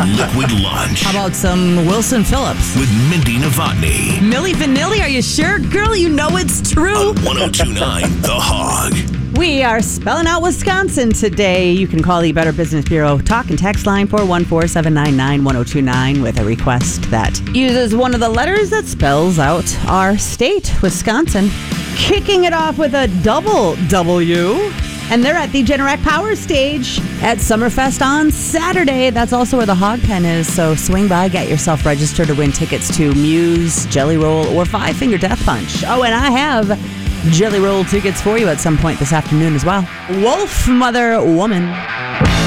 Liquid Lunch. How about some Wilson Phillips? With Mindy Novotny. Milli Vanilli, are you sure? Girl, you know it's true. On 102.9 The Hog. We are spelling out Wisconsin today. You can call the Better Business Bureau talk and text line 414-799-1029 with a request that uses one of the letters that spells out our state, Wisconsin. Kicking it off with a double W. And they're at the Generac Power Stage at Summerfest on Saturday. That's also where the Hog Pen is. So swing by, get yourself registered to win tickets to Muse, Jelly Roll, or Five Finger Death Punch. Oh, and I have Jelly Roll tickets for you at some point this afternoon as well. Wolf Mother Woman.